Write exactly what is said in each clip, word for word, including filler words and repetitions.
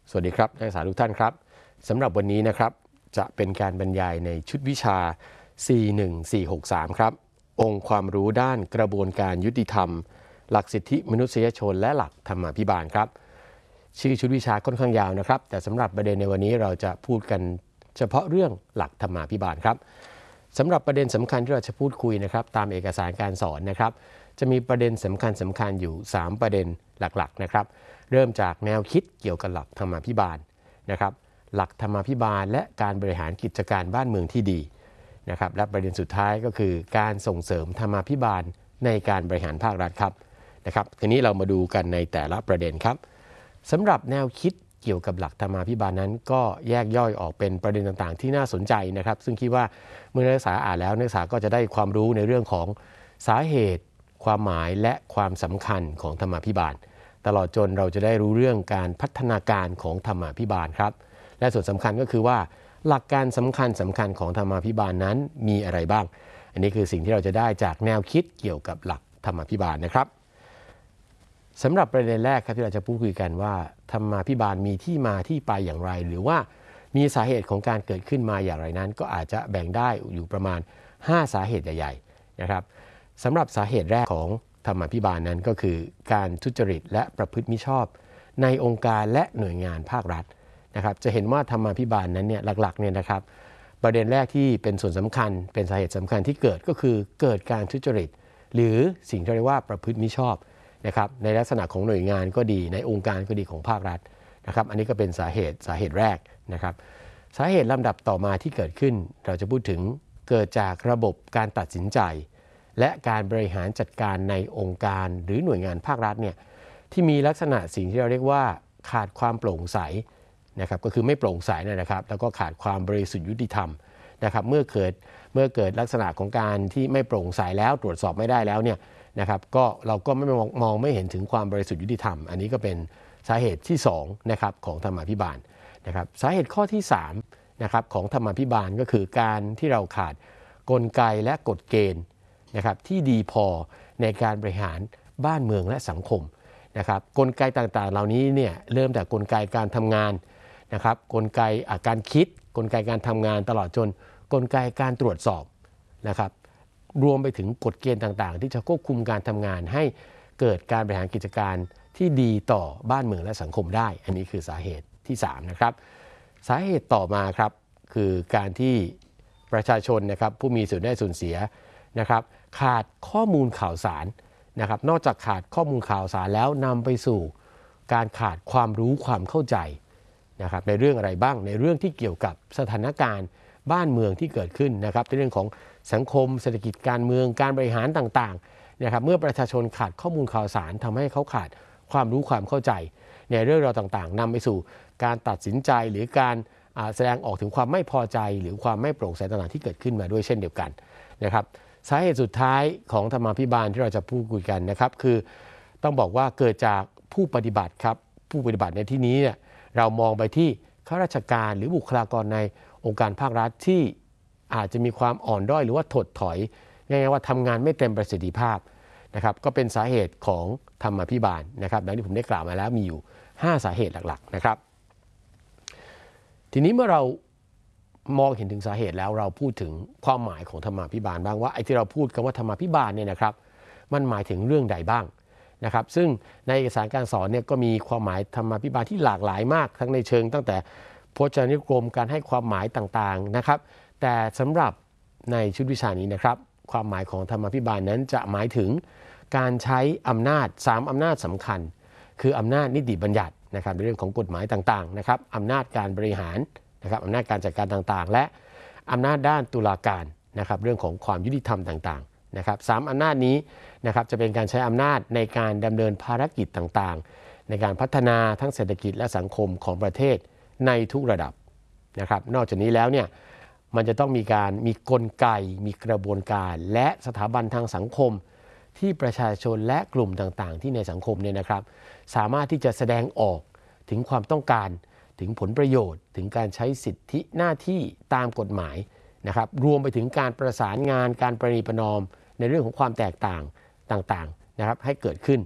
สวัสดีครับนักศึกษาทุกท่านครับสำหรับวันนี้นะครับจะเป็นการบรรยายในชุดวิชา สี่หนึ่งสี่หกสาม ครับองค์ความรู้ด้านกระบวนการยุติธรรมหลักสิทธิมนุษยชนและหลักธรรมาภิบาลครับชื่อชุดวิชาค่อนข้างยาวนะครับแต่สำหรับประเด็นในวันนี้เราจะพูดกันเฉพาะเรื่องหลักธรรมาภิบาลครับสำหรับประเด็นสำคัญที่เราจะพูดคุยนะครับตามเอกสารการสอนนะครับจะมีประเด็นสำคัญสำคัญอยู่สามประเด็นหลักๆนะครับเริ่มจากแนวคิดเกี่ยวกับหลักธรรมาภิบาลนะครับหลักธรรมาภิบาลและการบริหารกิจการบ้านเมืองที่ดีนะครับและประเด็นสุดท้ายก็คือการส่งเสริมธรรมาภิบาลในการบริหารภาครัฐครับนะครับทีนี้เรามาดูกันในแต่ละประเด็นครับสำหรับแนวคิดเกี่ยวกับหลักธรรมาภิบาลนั้นก็แยกย่อยออกเป็นประเด็นต่างๆที่น่าสนใจนะครับซึ่งคิดว่าเมื่อนักศึกษาอ่านแล้วนักศึกษาก็จะได้ความรู้ในเรื่องของสาเหตุความหมายและความสำคัญของธรรมาภิบาลตลอดจนเราจะได้รู้เรื่องการพัฒนาการของธรรมาภิบาลครับและส่วนสำคัญก็คือว่าหลักการสำคัญสำคัญของธรรมาภิบาลนั้นมีอะไรบ้างอันนี้คือสิ่งที่เราจะได้จากแนวคิดเกี่ยวกับหลักธรรมาภิบาลนะครับสำหรับประเด็นแรกครับที่เราจะพูดคุยกันว่าธรรมาภิบาลมีที่มาที่ไปอย่างไรหรือว่ามีสาเหตุของการเกิดขึ้นมาอย่างไรนั้นก็อาจจะแบ่งได้อยู่ประมาณห้าสาเหตุใหญ่ๆนะครับสำหรับสาเหตุแรกของธรรมาภิบาลนั้นก็คือการทุจริตและประพฤติมิชอบในองค์การและหน่วยงานภาครัฐนะครับจะเห็นว่าธรรมาภิบาลนั้นเนี่ยหลักๆเนี่ยนะครับประเด็นแรกที่เป็นส่วนสำคัญเป็นสาเหตุสำคัญที่เกิดก็คือเกิดการทุจริตหรือสิ่งที่เรียกว่าประพฤติมิชอบนะครับในลักษณะของหน่วยงานก็ดีในองค์การก็ดีของภาครัฐนะครับอันนี้ก็เป็นสาเหตุสาเหตุแรกนะครับสาเหตุลำดับต่อมาที่เกิดขึ้นเราจะพูดถึงเกิดจากระบบการตัดสินใจและการบริหารจัดการในองค์การหรือหน่วยงานภาครัฐเนี่ยที่มีลักษณะสิ่งที่เราเรียกว่าขาดความโปร่งใสนะครับก็คือไม่โปร่งใสนะครับแล้วก็ขาดความบริสุทธิ์ยุติธรรมนะครับเมื่อเกิดเมื่อเกิดลักษณะของการที่ไม่โปร่งใสแล้วตรวจสอบไม่ได้แล้วเนี่ยนะครับก็เราก็ไม่มองมองไม่เห็นถึงความบริสุทธิ์ยุติธรรมอันนี้ก็เป็นสาเหตุที่สองนะครับของธรรมาภิบาลนะครับสาเหตุข้อที่สามนะครับของธรรมาภิบาลก็คือการที่เราขาดกลไกและกฎเกณฑ์นะครับที่ดีพอในการบริหารบ้านเมืองและสังคมนะครับกลไกต่างๆเหล่านี้เนี่ยเริ่มจากกลไกการทำงานนะครับกลไกการคิดกลไกการทำงานตลอดจนกลไกการตรวจสอบนะครับรวมไปถึงกฎเกณฑ์ต่างๆที่จะควบคุมการทำงานให้เกิดการบริหารกิจการที่ดีต่อบ้านเมืองและสังคมได้อันนี้คือสาเหตุที่สามนะครับสาเหตุต่อมาครับคือการที่ประชาชนนะครับผู้มีส่วนได้ส่วนเสียนะครับขาดข้อมูลข่าวสารนะครับนอกจากขาดข้อมูลข่าวสารแล้วนำไปสู่การขาดความรู้ความเข้าใจนะครับในเรื่องอะไรบ้างในเรื่องที่เกี่ยวกับสถานการณ์บ้านเมืองที่เกิดขึ้นนะครับในเรื่องของสังคมเศรษฐกิจการเมืองการบริหารต่างๆนะครับเมื่อประชาชนขาดข้อมูลข่าวสารทำให้เขาขาดความรู้ความเข้าใจในเรื่องราวต่างๆนำไปสู่การตัดสินใจหรือการแสดงออกถึงความไม่พอใจหรือความไม่โปร่งใสต่างๆที่เกิดขึ้นมาด้วยเช่นเดียวกันนะครับสาเหตุสุดท้ายของธรรมาภิบาลที่เราจะพูดคุยกันนะครับคือต้องบอกว่าเกิดจากผู้ปฏิบัติครับผู้ปฏิบัติในที่นี้เนี่ยเรามองไปที่ข้าราชการหรือบุคลากรในองค์การภาครัฐที่อาจจะมีความอ่อนด้อยหรือว่าถดถอยง่ายๆว่าทำงานไม่เต็มประสิทธิภาพนะครับก็เป็นสาเหตุของธรรมาภิบาลนะครับดังที่ผมได้กล่าวมาแล้วมีอยู่ห้าสาเหตุหลักๆนะครับทีนี้เมื่อเรามองเห็นถึงสาเหตุแล้วเราพูดถึงความหมายของธรรมาภิบาลบ้างว่าไอ้ที่เราพูดกันว่าธรรมาภิบาลเนี่ยนะครับมันหมายถึงเรื่องใดบ้างนะครับซึ่งในเอกสารการสอนเนี่ยก็มีความหมายธรรมาภิบาลที่หลากหลายมากทั้งในเชิงตั้งแต่พจนานุกรมการให้ความหมายต่างๆนะครับแต่สำหรับในชุดวิชานี้นะครับความหมายของธรรมาภิบาลนั้นจะหมายถึงการใช้อำนาจสามอำนาจสำคัญคืออำนาจนิติบัญญัตินะครับในเรื่องของกฎหมายต่างๆนะครับอำนาจการบริหารนะครับอำนาจการจัดการต่างๆและอำนาจด้านตุลาการนะครับเรื่องของความยุติธรรมต่างๆนะครับสามอำนาจนี้นะครับจะเป็นการใช้อำนาจในการดำเนินภารกิจต่างๆในการพัฒนาทั้งเศรษฐกิจและสังคมของประเทศในทุกระดับนะครับนอกจากนี้แล้วเนี่ยมันจะต้องมีการมีกลไกมีกระบวนการและสถาบันทางสังคมที่ประชาชนและกลุ่มต่างๆที่ในสังคมเนี่ยนะครับสามารถที่จะแสดงออกถึงความต้องการถึงผลประโยชน์ถึงการใช้สิทธิหน้าที่ตามกฎหมายนะครับรวมไปถึงการประสานงานการประนีประนอมในเรื่องของความแตกต่างต่างๆนะครับให้เกิดขึ้น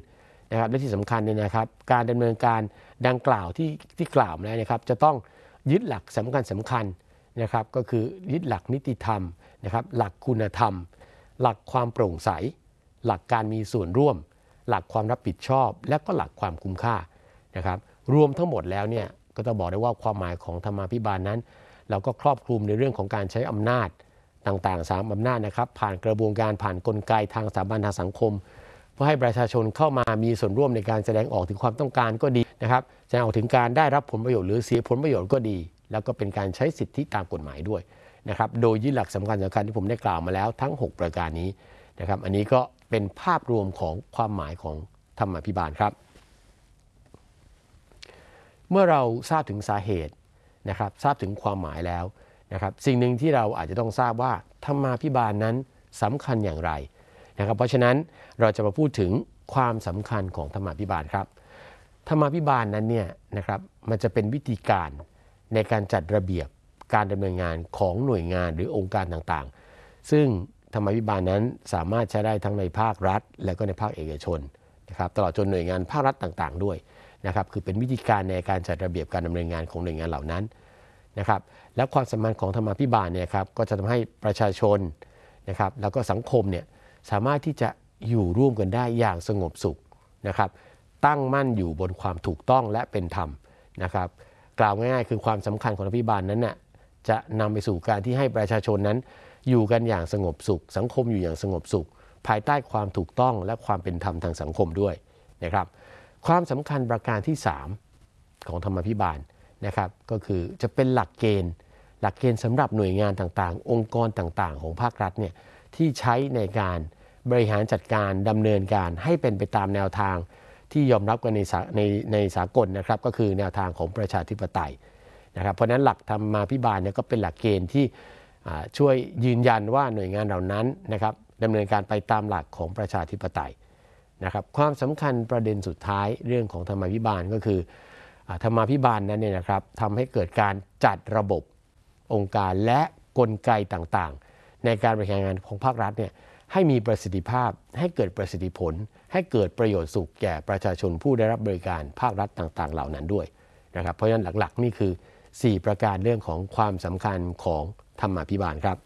นะครับและที่สำคัญเนี่ยนะครับการดำเนินการดังกล่าวที่ที่กล่าวมาแล้วนะครับจะต้องยึดหลักสำคัญสำคัญนะครับก็คือยึดหลักนิติธรรมนะครับหลักคุณธรรมหลักความโปร่งใสหลักการมีส่วนร่วมหลักความรับผิดชอบและก็หลักความคุ้มค่านะครับรวมทั้งหมดแล้วเนี่ยก็ต้องบอกได้ว่าความหมายของธรรมาภิบาลนั้นเราก็ครอบคลุมในเรื่องของการใช้อำนาจต่างๆสามอำนาจนะครับผ่านกระบวนการผ่านกลไกทางสถาบันทางสังคมเพื่อให้ประชาชนเข้ามามีส่วนร่วมในการแสดงออกถึงความต้องการก็ดีนะครับแสดงออกถึงการได้รับผลประโยชน์หรือเสียผลประโยชน์ก็ดีแล้วก็เป็นการใช้สิทธิตามกฎหมายด้วยนะครับโดยยึดหลักสำคัญสำคัญที่ผมได้กล่าวมาแล้วทั้งหกประการนี้นะครับอันนี้ก็เป็นภาพรวมของความหมายของธรรมาภิบาลครับเมื่อเราทราบถึงสาเหตุนะครับทราบถึงความหมายแล้วนะครับสิ่งหนึ่งที่เราอาจจะต้องทราบว่าธรรมาภิบาลนั้นสำคัญอย่างไรนะครับเพราะฉะนั้นเราจะมาพูดถึงความสำคัญของธรรมาภิบาลครับธรรมาภิบาลนั้นเนี่ยนะครับมันจะเป็นวิธีการในการจัดระเบียบการดำเนินงานของหน่วยงานหรือองค์การต่างๆซึ่งธรรมาภิบาลนั้นสามารถใช้ได้ทั้งในภาครัฐและก็ในภาคเอกชนนะครับตลอดจนหน่วยงานภาครัฐต่างๆด้วยนะครับคือเป็นวิธีการในการจัดระเบียบการดำเนินงานของหน่วยงานเหล่านั้นนะครับและความสำคัญของธรรมาภิบาลเนี่ยครับก็จะทำให้ประชาชนนะครับแล้วก็สังคมเนี่ยสามารถที่จะอยู่ร่วมกันได้อย่างสงบสุขนะครับตั้งมั่นอยู่บนความถูกต้องและเป็นธรรมนะครับกล่าวง่ายๆคือความสำคัญของธรรมาภิบาลนั้นน่ะจะนำไปสู่การที่ให้ประชาชนนั้นอยู่กันอย่างสงบสุขสังคมอยู่อย่างสงบสุขภายใต้ความถูกต้องและความเป็นธรรมทางสังคมด้วยนะครับความสำคัญประการที่สามของธรรมาภิบาลนะครับก็คือจะเป็นหลักเกณฑ์หลักเกณฑ์สำหรับหน่วยงานต่างๆองค์กรต่างๆของภาครัฐเนี่ยที่ใช้ในการบริหารจัดการดำเนินการให้เป็นไปตามแนวทางที่ยอมรับกันในในในสากลนะครับก็คือแนวทางของประชาธิปไตยนะครับเพราะนั้นหลักธรรมาภิบาลเนี่ยก็เป็นหลักเกณฑ์ที่ช่วยยืนยันว่าหน่วยงานเหล่านั้นนะครับดำเนินการไปตามหลักของประชาธิปไตยนะครับความสำคัญประเด็นสุดท้ายเรื่องของธรรมาภิบาลก็คือธรรมาภิบาลนั้นเนี่ยนะครับทำให้เกิดการจัดระบบองค์การและกลไกต่างๆในการบริหารงานของภาครัฐเนี่ยให้มีประสิทธิภาพให้เกิดประสิทธิผลให้เกิดประโยชน์สุขแก่ประชาชนผู้ได้รับบริการภาครัฐต่างๆเหล่านั้นด้วยนะครับเพราะฉะนั้นหลักๆนี่คือสี่ประการเรื่องของความสำคัญของธรรมาภิบาลครับ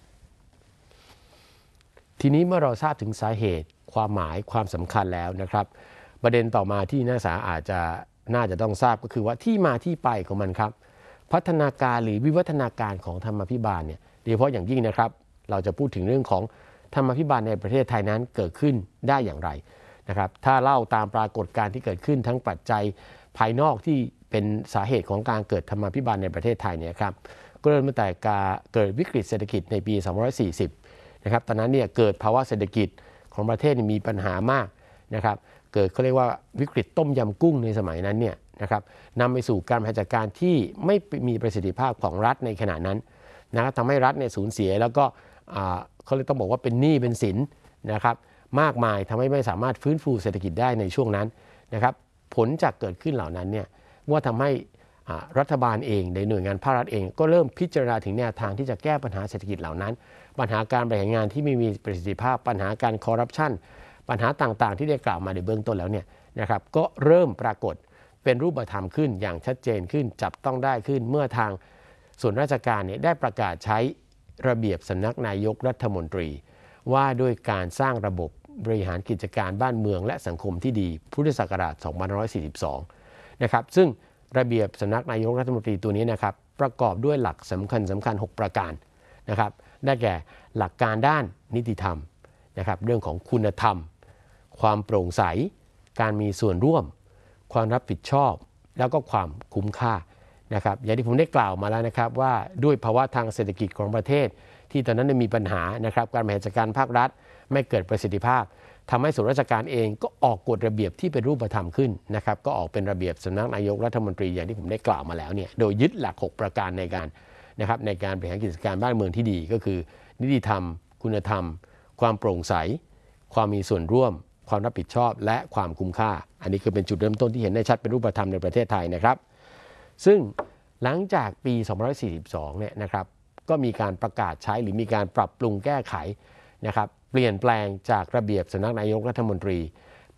ทีนี้เมื่อเราทราบถึงสาเหตุความหมายความสำคัญแล้วนะครับประเด็นต่อมาที่นักศึกษาอาจจะน่าจะต้องทราบก็คือว่าที่มาที่ไปของมันครับพัฒนาการหรือวิวัฒนาการของธรรมาภิบาลเนี่ยโดยเฉพาะอย่างยิ่งนะครับเราจะพูดถึงเรื่องของธรรมาภิบาลในประเทศไทยนั้นเกิดขึ้นได้อย่างไรนะครับถ้าเล่าตามปรากฏการณ์ที่เกิดขึ้นทั้งปัจจัยภายนอกที่เป็นสาเหตุของการเกิดธรรมาภิบาลในประเทศไทยเนี่ยครับก็เริ่มตั้งแต่การเกิดวิกฤตเศรษฐกิจในปีสองพันห้าร้อยสี่สิบนะครับตอนนั้นเนี่ยเกิดภาวะเศรษฐกิจของประเทศมีปัญหามากนะครับเกิดเขาเรียกว่าวิกฤตต้มยำกุ้งในสมัยนั้นเนี่ยนะครับนำไปสู่การบริหารจัดการที่ไม่มีประสิทธิภาพของรัฐในขณะนั้นนะครับทำให้รัฐเนี่ยสูญเสียแล้วก็เขาเลยต้องบอกว่าเป็นหนี้เป็นสินนะครับมากมายทำให้ไม่สามารถฟื้นฟูเศรษฐกิจได้ในช่วงนั้นนะครับผลจากเกิดขึ้นเหล่านั้นเนี่ยว่าทำให้รัฐบาลเองในหน่วยงานภาครัฐเองก็เริ่มพิจารณาถึงแนวทางที่จะแก้ปัญหาเศรษฐกิจเหล่านั้นปัญหาการบริหารงานที่ไม่มีประสิทธิภาพปัญหาการคอร์รัปชันปัญหาต่างๆที่ได้กล่าวมาในเบื้องต้นแล้วเนี่ยนะครับก็เริ่มปรากฏเป็นรูปธรรมขึ้นอย่างชัดเจนขึ้นจับต้องได้ขึ้นเมื่อทางส่วนราชการเนี่ยได้ประกาศใช้ระเบียบสำนักนายกรัฐมนตรีว่าด้วยการสร้างระบบบริหารกิจการบ้านเมืองและสังคมที่ดีพุทธศักราชสองพันห้าร้อยสี่สิบสองนะครับซึ่งระเบียบสำนักนายกรัฐมนตรีตัวนี้นะครับประกอบด้วยหลักสำคัญสำคัญหกประการนะครับได้แก่หลักการด้านนิติธรรมนะครับเรื่องของคุณธรรมความโปร่งใสการมีส่วนร่วมความรับผิดชอบแล้วก็ความคุ้มค่านะครับอย่างที่ผมได้กล่าวมาแล้วนะครับว่าด้วยภาวะทางเศรษฐกิจของประเทศที่ตอนนั้นมีปัญหานะครับการบริหารจัดการภาครัฐไม่เกิดประสิทธิภาพทำให้ส่วนราชการเองก็ออกกฎระเบียบที่เป็นรูปธรรมขึ้นนะครับก็ออกเป็นระเบียบสำนักนายกรัฐมนตรีอย่างที่ผมได้กล่าวมาแล้วเนี่ยโดยยึดหลักหกประการในการนะครับในการบริหารกิจการบ้านเมืองที่ดีก็คือนิติธรรมคุณธรรมความโปร่งใสความมีส่วนร่วมความรับผิดชอบและความคุ้มค่าอันนี้คือเป็นจุดเริ่มต้นที่เห็นได้ชัดเป็นรูปธรรมในประเทศไทยนะครับซึ่งหลังจากปีสองพันห้าร้อยสี่สิบสองเนี่ยนะครับก็มีการประกาศใช้หรือมีการปรับปรุงแก้ไขนะครับเปลี่ยนแปลงจากระเบียบสำนักนายกรัฐมนตรี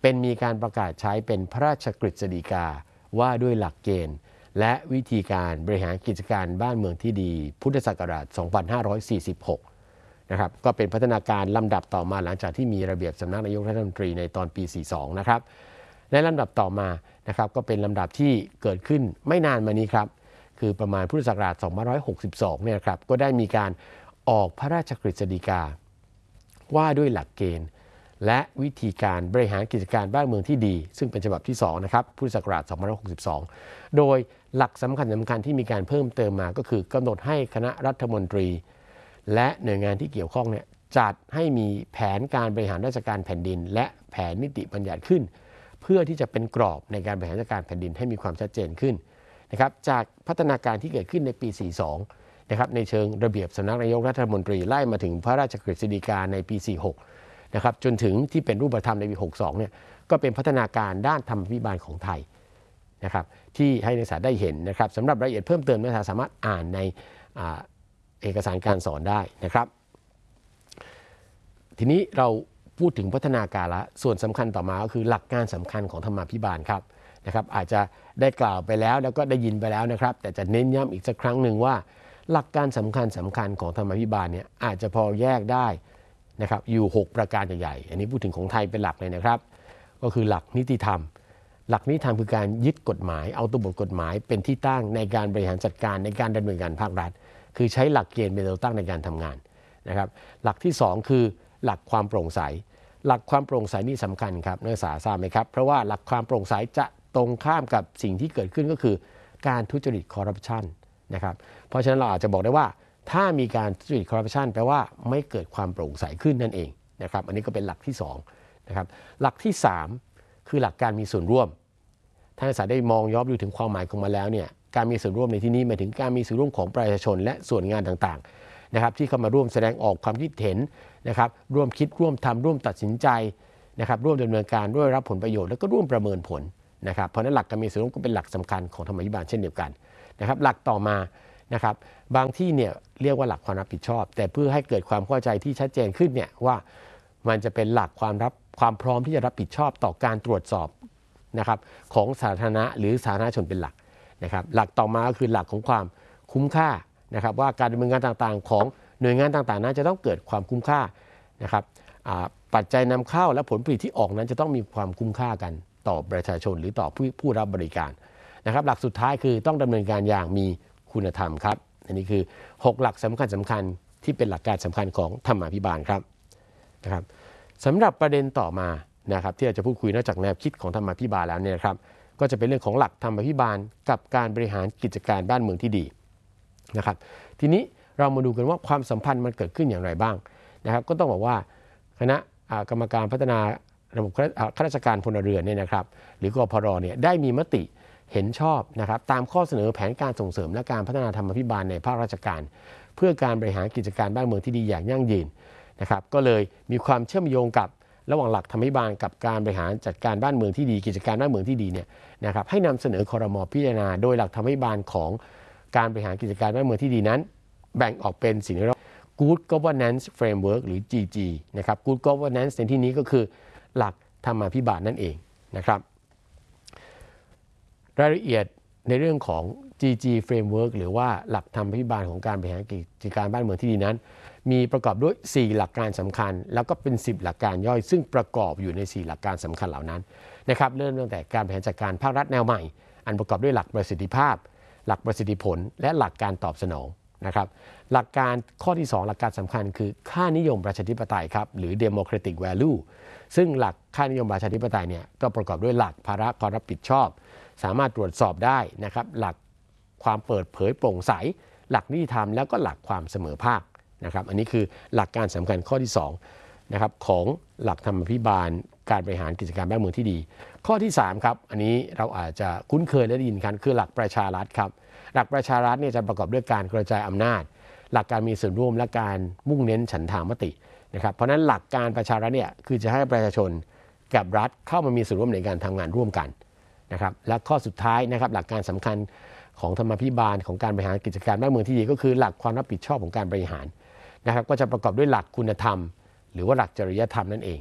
เป็นมีการประกาศใช้เป็นพระราชกฤษฎีกาว่าด้วยหลักเกณฑ์และวิธีการบริหารกิจการบ้านเมืองที่ดีพุทธศักราช สองพันห้าร้อยสี่สิบหก นะครับก็เป็นพัฒนาการลำดับต่อมาหลังจากที่มีระเบียบสำนักนายกรัฐมนตรีในตอนปี สี่สิบสอง นะครับในลำดับต่อมานะครับก็เป็นลำดับที่เกิดขึ้นไม่นานมานี้ครับคือประมาณพุทธศักราช สองพันห้าร้อยหกสิบสอง เนี่ยครับก็ได้มีการออกพระราชกฤษฎีกาว่าด้วยหลักเกณฑ์และวิธีการบริหารกิจการบ้านเมืองที่ดีซึ่งเป็นฉบับที่สองนะครับพุทธศักราช สองพันห้าร้อยหกสิบสอง โดยหลักสำคัญสำคัญที่มีการเพิ่มเติมมาก็คือกำหนดให้คณะรัฐมนตรีและหน่วยงานที่เกี่ยวข้องเนี่ยจัดให้มีแผนการบริหารราชการแผ่นดินและแผนนิติบัญญัติขึ้นเพื่อที่จะเป็นกรอบในการบริหารราชการแผ่นดินให้มีความชัดเจนขึ้นนะครับจากพัฒนาการที่เกิดขึ้นในปี สี่สิบสอง นะครับในเชิงระเบียบสำนักนายกรัฐมนตรีไล่มาถึงพระราชกฤษฎีกาในปี สี่สิบหก นะครับจนถึงที่เป็นรูปธรรมในปี หกสิบสอง เนี่ยก็เป็นพัฒนาการด้านธรรมาภิบาลของไทยนะครับที่ให้นักศึกษาได้เห็นนะครับสำหรับรายละเอียดเพิ่มเติมนักศึกษาสามารถอ่านในเอกสารการสอนได้นะครับทีนี้เราพูดถึงพัฒนาการละส่วนสำคัญต่อมาก็คือหลักการสำคัญของธรรมาภิบาลครับนะครับอาจจะได้กล่าวไปแล้วแล้วก็ได้ยินไปแล้วนะครับแต่จะเน้นย้ำอีกสักครั้งหนึ่งว่าหลักการสำคัญสำคัญของธรรมาภิบาลเนี่ยอาจจะพอแยกได้นะครับอยู่หกประการใหญ่ๆอันนี้พูดถึงของไทยเป็นหลักเลยนะครับก็คือหลักนิติธรรมหลักนิติธรรมคือการยึดกฎหมายเอาตัวบทกฎหมายเป็นที่ตั้งในการบริหารจัดการในการดำเนินการภาครัฐคือใช้หลักเกณฑ์เป็นตัวตั้งในการทำงานนะครับหลักที่สองคือหลักความโปร่งใสหลักความโปร่งใสนี่สำคัญครับนักศึกษาทราบไหมครับเพราะว่าหลักความโปร่งใสจะตรงข้ามกับสิ่งที่เกิดขึ้นก็คือการทุจริตคอร์รัปชันนะครับเพราะฉะนั้นเราอาจจะบอกได้ว่าถ้ามีการทุจริตคอร์รัปชันแปลว่าไม่เกิดความโปร่งใสขึ้นนั่นเองนะครับอันนี้ก็เป็นหลักที่สองนะครับหลักที่สามคือหลักการมีส่วนร่วมท่านนักศึกษาได้มองย้อนดูถึงความหมายของมันแล้วเนี่ยการมีส่วนร่วมในที่นี้หมายถึงการมีส่วนร่วมของประชาชนและส่วนงานต่างๆนะครับที่เข้ามาร่วมแสดงออกความคิดเห็นนะครับร่วมคิดร่วมทำร่วมตัดสินใจนะครับร่วมดำเนินการร่วมรับผลประโยชน์แล้วก็ร่วมประเมินผลนะครับเพราะนั้นหลักการมีส่วนร่วมก็เป็นหลักสำคัญของธรรมาภิบาลเช่นเดียวกันนะครับหลักต่อมานะครับบางที่เนี่ยเรียกว่าหลักความรับผิดชอบแต่เพื่อให้เกิดความเข้าใจที่ชัดเจนขึ้นเนี่ยว่ามันจะเป็นหลักความรับความพร้อมที่จะรับผิดชอบต่อการตรวจสอบนะครับของสาธารณะหรือสาธารณชนเป็นหลักนะครับหลักต่อมาก็คือหลักของความคุ้มค่านะครับว่าการดำเนินงานต่างๆของหน่วยงานต่างๆนั้นจะต้องเกิดความคุ้มค่านะครับปัจจัยนำเข้าและผลผลิตที่ออกนั้นจะต้องมีความคุ้มค่ากันต่อประชาชนหรือต่อผู้ผู้รับบริการนะครับหลักสุดท้ายคือต้องดำเนินการอย่างมีคุณธรรมครับอันนี้คือหกหลักสำคัญสำคัญที่เป็นหลักการสำคัญของธรรมาภิบาลครับนะครับสำหรับประเด็นต่อมานะครับที่เราจะพูดคุยนอกจากแนวคิดของธรรมาภิบาลแล้วเนี่ยครับก็จะเป็นเรื่องของหลักธรรมาภิบาลกับการบริหารกิจการบ้านเมืองที่ดีนะครับทีนี้เรามาดูกันว่าความสัมพันธ์มันเกิดขึ้นอย่างไรบ้างนะครับก็ต้องบอกว่าคณะกรรมการพัฒนาระบบข้าราชการพลเรือนเนี่ยนะครับหรือกพรเนี่ยได้มีมติเห็นชอบนะครับตามข้อเสนอแผนการส่งเสริมและการพัฒนาธรรมาภิบาลในภาคราชการเพื่อการบริหารกิจการบ้านเมืองที่ดีอย่างยั่งยืนนะครับก็เลยมีความเชื่อมโยงกับระหว่างหลักธรรมาภิบาลกับการบริหารจัดการบ้านเมืองที่ดีกิจการบ้านเมืองที่ดีเนี่ยนะครับให้นำเสนอครม.พิจารณาโดยหลักธรรมาภิบาลของการบริหารกิจการบ้านเมืองที่ดีนั้นแบ่งออกเป็นสิ่งที่เรียกว่า Good Governance Framework หรือ จี จี นะครับ Good Governance ในที่นี้ก็คือหลักธรรมาภิบาลนั่นเองนะครับรายละเอียดในเรื่องของ จี จี Framework หรือว่าหลักธรรมาภิบาลของการบริหารกิจการบ้านเมืองที่ดีนั้นมีประกอบด้วยสี่หลักการสำคัญแล้วก็เป็นสิบหลักการย่อยซึ่งประกอบอยู่ในสี่หลักการสำคัญเหล่านั้นนะครับเริ่มตั้งแต่การบริหารจัดการภาครัฐแนวใหม่อันประกอบด้วยหลักประสิทธิภาพหลักประสิทธิผลและหลักการตอบสนองนะครับหลักการข้อที่สองหลักการสำคัญคือค่านิยมประชาธิปไตยครับหรือ democratic value ซึ่งหลักค่านิยมประชาธิปไตยเนี่ยก็ประกอบด้วยหลักภาระความรับผิดชอบสามารถตรวจสอบได้นะครับหลักความเปิดเผยโปร่งใสหลักนิติธรรมแล้วก็หลักความเสมอภาคนะครับอันนี้คือหลักการสำคัญข้อที่สองนะครับของหลักธรรมาภิบาลการบริหารกิจการบ้านเมืองที่ดีข้อที่สามครับอันนี้เราอาจจะคุ้นเคยและได้ยินกันคือหลักประชารัฐครับหลักประชารัฐเนี่ยจะประกอบด้วยการกระจายอำนาจหลักการมีส่วนร่วมและการมุ่งเน้นฉันทามตินะครับเพราะนั้นหลักการประชารัฐเนี่ยคือจะให้ประชาชนกับรัฐเข้ามามีส่วนร่วมในการทำงานร่วมกันนะครับและข้อสุดท้ายนะครับหลักการสำคัญของธรรมาภิบาลของการบริหารกิจการบ้านเมืองที่ดีก็คือหลักความรับผิดชอบของการบริหารนะครับก็จะประกอบด้วยหลักคุณธรรมหรือว่าหลักจริยธรรมนั่นเอง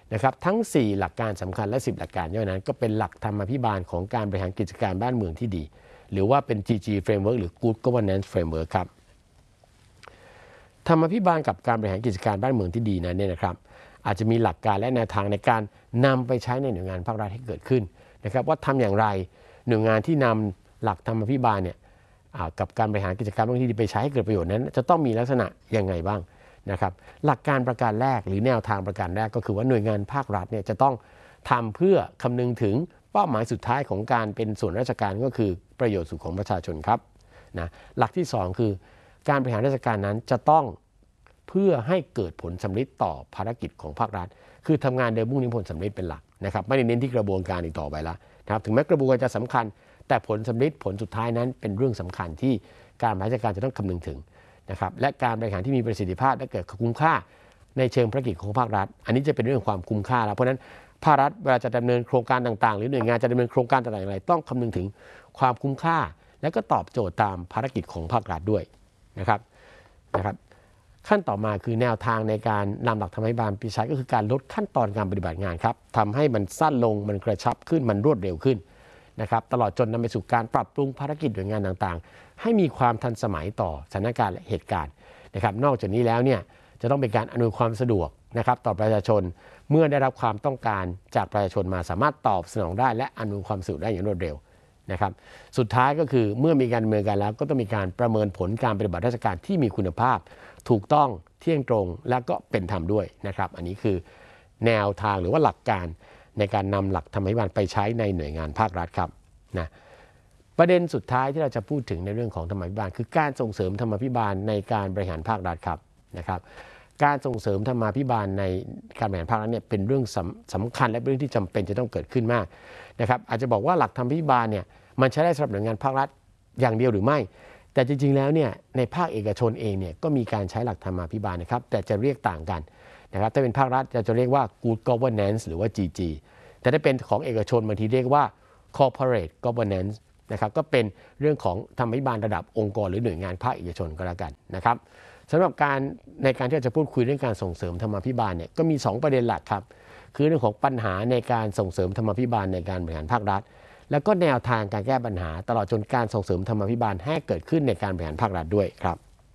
นะครับทั้งสี่หลักการสำคัญและสิบหลักการย่อยนั้นก็เป็นหลักธรรมาภิบาลของการบริหารกิจการบ้านเมืองที่ดีหรือว่าเป็น จี จี Framework หรือ Good Governance Framework ครับธรรมาภิบาลกับการบริหารกิจการบ้านเมืองที่ดีนั้นเนี่ยนะครับอาจจะมีหลักการและแนวทางในการนำไปใช้ในหน่วยงานภาครัฐให้เกิดขึ้นนะครับว่าทำอย่างไรหน่วยงานที่นำหลักธรรมาภิบาลเนี่ยกับการบริหารกิจการบ้านเมืองที่ดีไปใช้ให้เกิดประโยชน์นั้นจะต้องมีลักษณะยังไงบ้างนะครับหลักการประการแรกหรือแนวทางประการแรกก็คือว่าหน่วยงานภาครัฐเนี่ยจะต้องทำเพื่อคำนึงถึงเป้าหมายสุดท้ายของการเป็นส่วนราชการก็คือประโยชน์สุขของประชาชนครับนะหลักที่สองคือการบริหารราชการนั้นจะต้องเพื่อให้เกิดผลสำเร็จต่อภารกิจของภาครัฐคือทำงานโดยมุ่งเน้นผลสำเร็จเป็นหลักนะครับไม่ได้เน้นที่กระบวนการอีกต่อไปแล้วนะครับถึงแม้กระบวนการจะสำคัญแต่ผลสำเร็จผลสุดท้ายนั้นเป็นเรื่องสำคัญที่การบริหารราชการจะต้องคำนึงถึงนะครับและการบริหารที่มีประสิทธิภาพและเกิดคุ้มค่าในเชิงภารกิจของภาครัฐอันนี้จะเป็นเรื่องความคุ้มค่าแล้วเพราะฉะนั้นภาครัฐเวลาจะดำเนินโครงการต่างๆหรือหน่วยงานจะดำเนินโครงการต่างๆอะไรต้องคำนึงถึงความคุ้มค่าและก็ตอบโจทย์ตามภารกิจของภาครัฐด้วยนะครับนะครับขั้นต่อมาคือแนวทางในการนำหลักธรรมาภิบาลไปใช้ก็คือการลดขั้นตอนการปฏิบัติงานครับทำให้มันสั้นลงมันกระชับขึ้นมันรวดเร็วขึ้นนะครับตลอดจนนำไปสู่การปรับปรุงภารกิจหน่วยงานต่างๆให้มีความทันสมัยต่อสถานการณ์และเหตุการณ์นะครับนอกจากนี้แล้วเนี่ยจะต้องเป็นการอำนวยความสะดวกนะครับต่อประชาชนเมื่อได้รับความต้องการจากประชาชนมาสามารถตอบสนองได้และอำนวยความสะดวกได้อย่างรวดเร็วนะครับสุดท้ายก็คือเมื่อมีการดำเนินการแล้วก็ต้องมีการประเมินผลการปฏิบัติราชการที่มีคุณภาพถูกต้องเที่ยงตรงและก็เป็นธรรมด้วยนะครับอันนี้คือแนวทางหรือว่าหลักการในการนำหลักธรรมาภิบาลไปใช้ในหน่วยงานภาครัฐครับนะประเด็นสุดท้ายที่เราจะพูดถึงในเรื่องของธรรมาภิบาลคือการส่งเสริมธรรมาภิบาลในการบริหารภาครัฐครับนะครับการส่งเสริมธรรมาภิบาลในการบริหารภาครัฐเนี่ยเป็นเรื่องสำสำคัญและเป็นเรื่องที่จำเป็นจะต้องเกิดขึ้นมากนะครับอาจจะบอกว่าหลักธรรมาภิบาลเนี่ยมันใช้ได้สำหรับหน่วยงานภาครัฐอย่างเดียวหรือไม่แต่จริงๆแล้วเนี่ยในภาคเอกชนเองเนี่ยก็มีการใช้หลักธรรมาภิบาลนะครับแต่จะเรียกต่างกันนะครับถ้าเป็นภาครัฐจะจะเรียกว่า Good Governance หรือว่า จี จี แต่ถ้าเป็นของเอกชนบางทีเรียกว่า Corporate Governance นะครับก็เป็นเรื่องของธรรมาภิบาลระดับองค์กรหรือหน่วยงานภาคเอกชนก็แล้วกันนะครับสำหรับการในการที่จะพูดคุยเรื่องการส่งเสริมธรรมาภิบาลเนี่ยก็มีสองประเด็นหลักครับคือเรื่องของปัญหาในการส่งเสริมธรรมาภิบาลในการบริหารภาครัฐแล้วก็แนวทางการแก้ปัญหาตลอดจนการส่งเสริมธรรมาภิบาลให้เกิดขึ้นในการบริหารภาครัฐด้วยครับ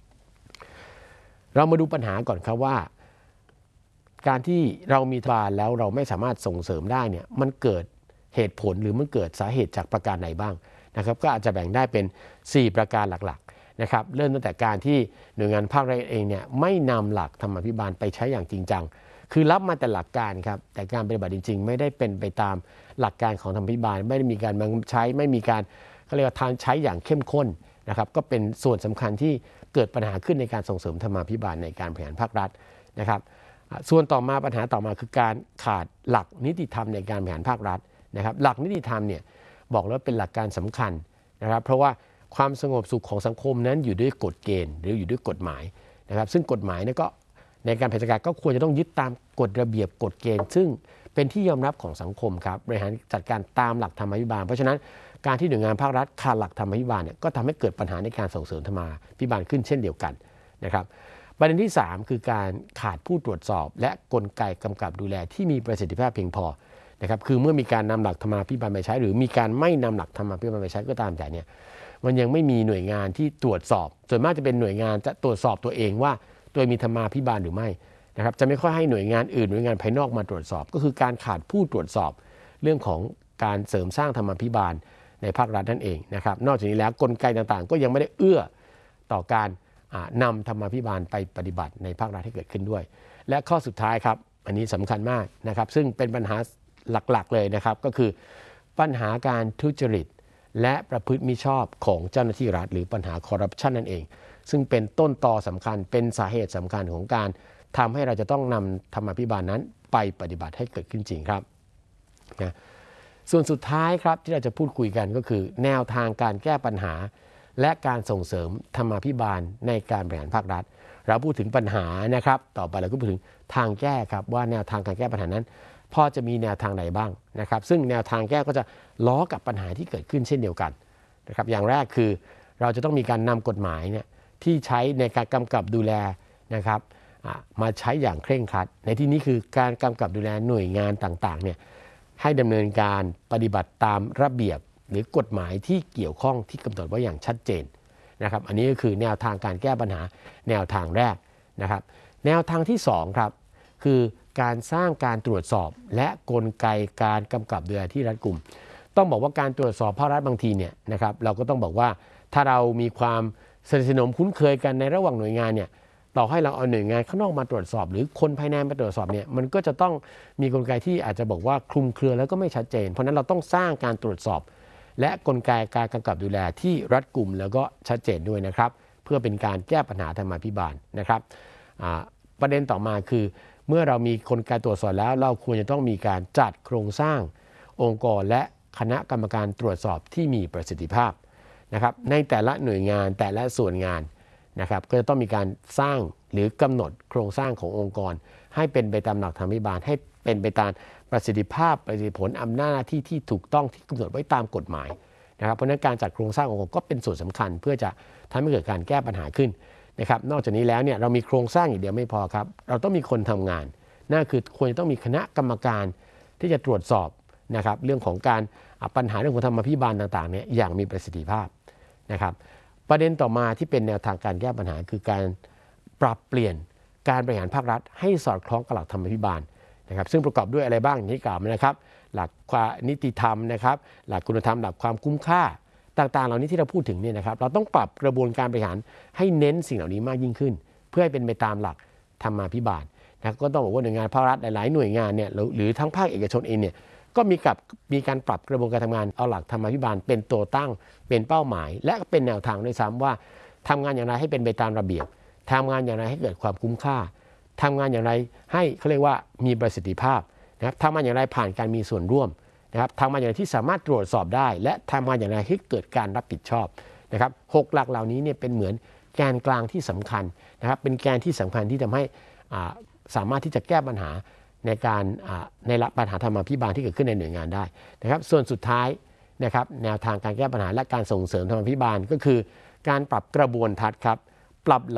เรามาดูปัญหาก่อนครับว่าการที่เรามีรัฐบาลแล้วเราไม่สามารถส่งเสริมได้เนี่ยมันเกิดเหตุผลหรือมันเกิดสาเหตุจากประการไหนบ้างนะครับก็อาจจะแบ่งได้เป็นสี่ประการหลักๆนะครับเริ่มตั้งแต่การที่หน่วยงานภาครัฐเองเนี่ยไม่นำหลักธรรมาภิบาลไปใช้อย่างจริงจังคือรับมาแต่หลักการครับแต่การปฏิบัติจริงๆไม่ได้เป็นไปตามหลักการของธรรมาภิบาลไม่ได้มีการบังคับใช้ไม่มีการเขาเรียกว่าทางใช้อย่างเข้มข้นนะครับก็เป็นส่วนสำคัญที่เกิดปัญหาขึ้นในการส่งเสริมธรรมาภิบาลในการบริหารภาครัฐนะครับส่วนต่อมาปัญหาต่อมาคือการขาดหลักนิติธรรมในการบริหารภาครัฐนะครับหลักนิติธรรมเนี่ยบอกแล้วเป็นหลักการสำคัญนะครับเพราะว่าความสงบสุขของสังคมนั้นอยู่ด้วยกฎเกณฑ์หรืออยู่ด้วยกฎหมายนะครับซึ่งกฎหมายเนี่ยก็ในการบริหารจัดการก็ควรจะต้องยึดตามกฎระเบียบกฎเกณฑ์ซึ่งเป็นที่ยอมรับของสังคมครับบริหารจัดการตามหลักธรรมาภิบาลเพราะฉะนั้นการที่หน่วยงานภาครัฐขาดหลักธรรมาภิบาลเนี่ยก็ทำให้เกิดปัญหาในการส่งเสริมธรรมาภิบาลขึ้นเช่นเดียวกันนะครับประเด็นที่สามคือการขาดผู้ตรวจสอบและกลไกกำกับดูแลที่มีประสิทธิภาพเพียงพอนะครับคือเมื่อมีการนำหลักธรรมาภิบาลไปใช้หรือมีการไม่นำหลักธรรมาภิบาลไปใช้ก็ตามแต่เนี่ยมันยังไม่มีหน่วยงานที่ตรวจสอบส่วนมากจะเป็นหน่วยงานจะตรวจสอบตัวเองว่าตัวเองมีธรรมาภิบาลหรือไม่นะครับจะไม่ค่อยให้หน่วยงานอื่นหน่วยงานภายนอกมาตรวจสอบก็คือการขาดผู้ตรวจสอบเรื่องของการเสริมสร้างธรรมาภิบาลในภาครัฐนั่นเองนะครับนอกจากนี้แล้วกลไกต่างๆก็ยังไม่ได้เอื้อต่อการนำธรรมาภิบาลไปปฏิบัติในภาครัฐให้เกิดขึ้นด้วยและข้อสุดท้ายครับอันนี้สำคัญมากนะครับซึ่งเป็นปัญหาหลักๆเลยนะครับก็คือปัญหาการทุจริตและประพฤติมิชอบของเจ้าหน้าที่รัฐหรือปัญหาคอร์รัปชันนั่นเองซึ่งเป็นต้นตอสำคัญเป็นสาเหตุสำคัญของการทำให้เราจะต้องนำธรรมาภิบาลนั้นไปปฏิบัติให้เกิดขึ้นจริงครับนะส่วนสุดท้ายครับที่เราจะพูดคุยกันก็คือแนวทางการแก้ปัญหาและการส่งเสริมธรรมาภิบาลในการบริหารภาครัฐเราพูดถึงปัญหานะครับต่อไปเราก็พูดถึงทางแก้ครับว่าแนวทางการแก้ปัญหานั้นพอจะมีแนวทางไหนบ้างนะครับซึ่งแนวทางแก้ก็จะล้อกับปัญหาที่เกิดขึ้นเช่นเดียวกันนะครับอย่างแรกคือเราจะต้องมีการนำกฎหมายเนี่ยที่ใช้ในการกำกับดูแลนะครับมาใช้อย่างเคร่งครัดในที่นี้คือการกำกับดูแลหน่วยงานต่างๆเนี่ยให้ดำเนินการปฏิบัติตามระเบียบหรือกฎหมายที่เกี่ยวข้องที่กำหนดไว้อย่างชัดเจนนะครับอันนี้ก็คือแนวทางการแก้ปัญหาแนวทางแรกนะครับแนวทางที่สองครับคือการสร้างการตรวจสอบและกลไกการกำกับดูแลที่รัดกุมต้องบอกว่าการตรวจสอบภาครัฐบางทีเนี่ยนะครับเราก็ต้องบอกว่าถ้าเรามีความสนิทสนมคุ้นเคยกันในระหว่างหน่วยงานเนี่ยต่อให้เราเอาหน่วยงานข้างนอกมาตรวจสอบหรือคนภายในมาตรวจสอบเนี่ยมันก็จะต้องมีกลไกที่อาจจะบอกว่าคลุมเครือแล้วก็ไม่ชัดเจนเพราะนั้นเราต้องสร้างการตรวจสอบและกลไกการกำกับดูแลที่รัดกุมแล้วก็ชัดเจนด้วยนะครับเพื่อเป็นการแก้ปัญหาธรรมาภิบาลนะครับประเด็นต่อมาคือเมื่อเรามีกลไกตรวจสอบแล้วเราควรจะต้องมีการจัดโครงสร้างองค์กรและคณะกรรมการตรวจสอบที่มีประสิทธิภาพนะครับในแต่ละหน่วยงานแต่ละส่วนงานนะครับก็จะต้องมีการสร้างหรือกำหนดโครงสร้างขององค์กรให้เป็นไปตามหลักธรรมาภิบาลให้เป็นไปตามประสิทธิภาพประสิทธิผลอำนาจหน้าที่ที่ถูกต้องที่กำหนดไว้ตามกฎหมายนะครับเพราะนั้นการจัดโครงสร้างองค์กรก็เป็นส่วนสำคัญเพื่อจะทำให้เกิดการแก้ปัญหาขึ้นนะครับนอกจากนี้แล้วเนี่ยเรามีโครงสร้างอย่างเดียวไม่พอครับเราต้องมีคนทำงานนั่นคือควรจะต้องมีคณะกรรมการที่จะตรวจสอบนะครับเรื่องของการปัญหาเรื่องของธรรมาภิบาลต่างๆเนี่ยอย่างมีประสิทธิภาพนะครับประเด็นต่อมาที่เป็นแนวทางการแก้ปัญหาคือการปรับเปลี่ยนการบริหารภาครัฐให้สอดคล้องกับหลักธรรมาภิบาลนะครับซึ่งประกอบด้วยอะไรบ้างอย่างที่กล่าวมานะครับหลักความนิติธรรมนะครับหลักคุณธรรมหลักความคุ้มค่าต่างๆเหล่านี้ที่เราพูดถึงเนี่ยนะครับเราต้องปรับกระบวนการบริหารให้เน้นสิ่งเหล่านี้มากยิ่งขึ้นเพื่อให้เป็นไปตามหลักธรรมาภิบาลนะก็ต้องบอกว่าหน่วยงานภาครัฐหลายๆหน่วยงานเนี่ยหรือทั้งภาคเอกชนเองเนี่ยก็มีกับมีการปรับกระบวนการทำงานเอาหลักธรรมาภิบาลเป็นตัวตั้งเป็นเป้าหมายและเป็นแนวทางด้วยซ้ำว่าทำงานอย่างไรให้เป็นไปตามระเบียบทำงานอย่างไรให้เกิดความคุ้มค่าทำงานอย่างไรให้เขาเรียกว่ามีประสิทธิภาพนะครับทำงานอย่างไรผ่านการมีส่วนร่วมนะครับทำงานอย่างไรที่สามารถตรวจสอบได้และทำงานอย่างไรให้เกิดการรับผิดชอบนะครับหกหลักเหล่านี้เนี่ยเป็นเหมือนแกนกลางที่สำคัญนะครับเป็นแกนที่สำคัญที่ทำให้สามารถที่จะแก้ปัญหาในการในปัญหาธรรมาภิบาลที่เกิดขึ้นในหน่วยงานได้นะครับส่วนสุดท้ายนะครับแนวทางการแก้ปัญหาและการส่งเสริมธรรมาภิบาลก็คือการปรับกระบวนทัศน์ครับปรับ